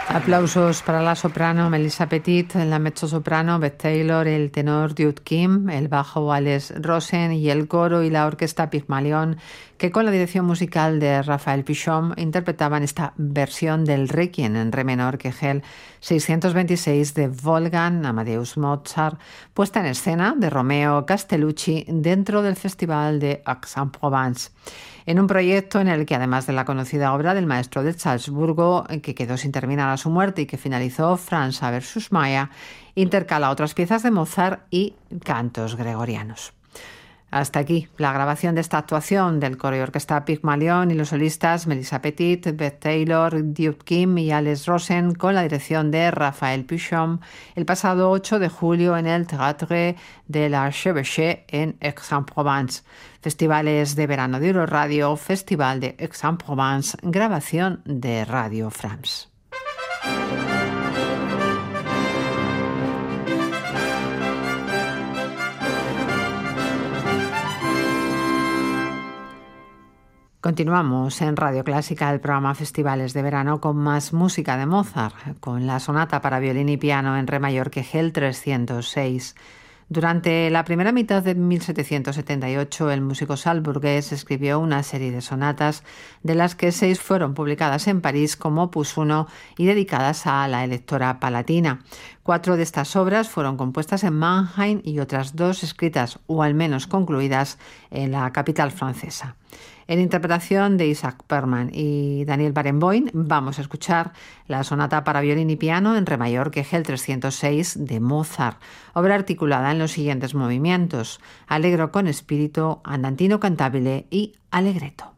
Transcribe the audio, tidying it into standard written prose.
Aplausos para la soprano Melissa Petit, la mezzosoprano Beth Taylor, el tenor Dude Kim, el bajo Alex Rosen y el coro y la orquesta Pygmalion, que con la dirección musical de Raphael Pichon interpretaban esta versión del Requiem en re menor Kegel 626 de Wolfgang Amadeus Mozart, puesta en escena de Romeo Castellucci dentro del Festival de Aix-en-Provence. En un proyecto en el que, además de la conocida obra del maestro de Salzburgo, que quedó sin terminar a su muerte y que finalizó Franz versus Maya, intercala otras piezas de Mozart y cantos gregorianos. Hasta aquí la grabación de esta actuación del coro y orquesta Pygmalion y los solistas Melissa Petit, Beth Taylor, Dude Kim y Alex Rosen con la dirección de Raphael Pichon el pasado 8 de julio en el Théâtre de l'Archevêché en Aix-en-Provence. Festivales de verano de Euroradio, Festival de Aix-en-Provence, grabación de Radio France. Continuamos en Radio Clásica, el programa Festivales de Verano, con más música de Mozart, con la sonata para violín y piano en re mayor Kegel 306. Durante la primera mitad de 1778, el músico salzburgués escribió una serie de sonatas, de las que 6 fueron publicadas en París como Opus 1 y dedicadas a la electora palatina. 4 de estas obras fueron compuestas en Mannheim y otras 2 escritas o al menos concluidas en la capital francesa. En interpretación de Isaac Perman y Daniel Barenboim, vamos a escuchar la sonata para violín y piano en re mayor Kegel 306 de Mozart, obra articulada en los siguientes movimientos: allegro con espíritu, andantino cantabile y allegretto.